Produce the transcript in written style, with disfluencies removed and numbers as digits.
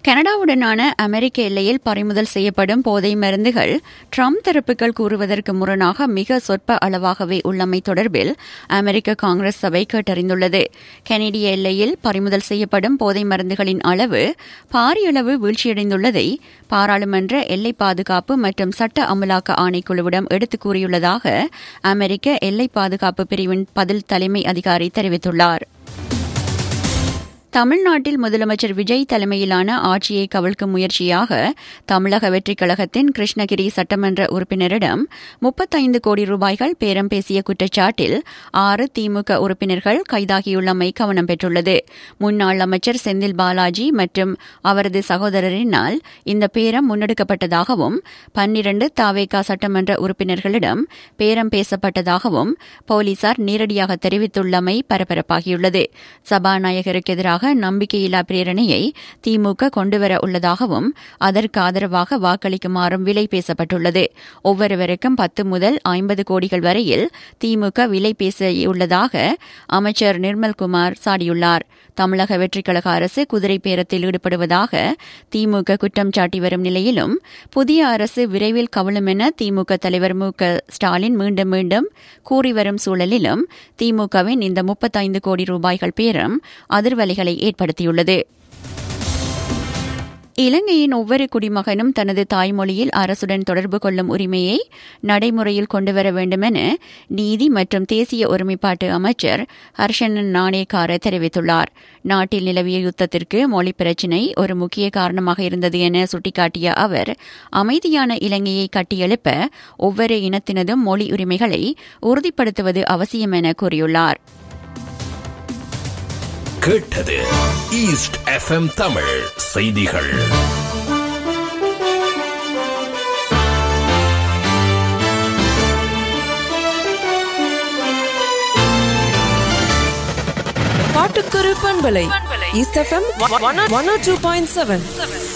கனடாவுடனான அமெரிக்க எல்லையில் பறிமுதல் செய்யப்படும் போதை மருந்துகள் ட்ரம்ப் தரப்புகள் கூறுவதற்கு முரணாக மிக சொற்ப அளவாகவே உள்ளமை தொடர்பில் அமெரிக்க காங்கிரஸ் சபை கேட்டறிந்துள்ளது. கனேடிய எல்லையில் பறிமுதல் செய்யப்படும் போதை மருந்துகளின் அளவு பாரியளவு வீழ்ச்சியடைந்துள்ளதை பாராளுமன்ற எல்லை பாதுகாப்பு மற்றும் சட்ட அமலாக்க ஆணைக்குழுவிடம் எடுத்துக் கூறியுள்ளதாக அமெரிக்க எல்லை பாதுகாப்பு பிரிவின் பதில் தலைமை அதிகாரி தெரிவித்துள்ளார். தமிழ்நாட்டில் முதலமைச்சர் விஜய் தலைமையிலான ஆட்சியை கவிழ்க்கும் முயற்சியாக தமிழக வெற்றிக் கழகத்தின் கிருஷ்ணகிரி சட்டமன்ற உறுப்பினரிடம் 35 கோடி ரூபாய்கள் பேரம் பேசிய குற்றச்சாட்டில் 6 திமுக உறுப்பினர்கள் கைதாகியுள்ளமை கவனம் பெற்றுள்ளது. முன்னாள் அமைச்சர் செந்தில் பாலாஜி மற்றும் அவரது சகோதரரினால் இந்த பேரம் முன்னெடுக்கப்பட்டதாகவும் 12 தாவேகா சட்டமன்ற உறுப்பினர்களிடம் பேரம் பேசப்பட்டதாகவும் போலீசார் நேரடியாக தெரிவித்துள்ளமை பரபரப்பாகியுள்ளது. சபாநாயகருக்கு எதிராக நம்பிக்கையில்லா பிரேரணையை திமுக கொண்டுவர உள்ளதாகவும் அதற்கு ஆதரவாக வாக்களிக்குமாறும் விலை பேசப்பட்டுள்ளது. ஒவ்வொருவருக்கும் 10 முதல் 50 கோடிகள் வரையில் திமுக விலை பேசியுள்ளதாக அமைச்சர் நிர்மல்குமார் சாடியுள்ளார். தமிழக வெற்றிக் கழக அரசு குதிரை பேரத்தில் ஈடுபடுவதாக திமுக குற்றம் சாட்டி வரும் நிலையிலும் புதிய அரசு விரைவில் கவிழும் என திமுக தலைவர் மு.க.ஸ்டாலின் மீண்டும் மீண்டும் கூறி வரும் சூழலிலும் திமுகவின் இந்த 35 கோடி ரூபாய்கள் பேரம் அதிர்வலைகளை ஏற்படுத்தியுள்ளது. இலங்கையின் ஒவ்வொரு குடிமகனும் தனது தாய்மொழியில் அரசுடன் தொடர்பு கொள்ளும் உரிமையை நடைமுறையில் கொண்டுவர வேண்டுமென நீதி மற்றும் தேசிய ஒருமைப்பாட்டு அமைச்சர் ஹர்ஷனன் நாணயக்கார தெரிவித்துள்ளார். நாட்டில் நிலவிய யுத்தத்திற்கு மொழி பிரச்சினை ஒரு முக்கிய காரணமாக இருந்தது என சுட்டிக்காட்டிய அவர் அமைதியான இலங்கையை கட்டியெழுப்ப ஒவ்வொரு இனத்தினதும் மொழி உரிமைகளை உறுதிப்படுத்துவது அவசியம் என கூறியுள்ளார். கேட்டது ஈஸ்ட் எஃப்எம் தமிழ் செய்திகள். பாட்டுக்கொரு பண்பலை ஈஸ்ட் எஃப்எம் 102.7.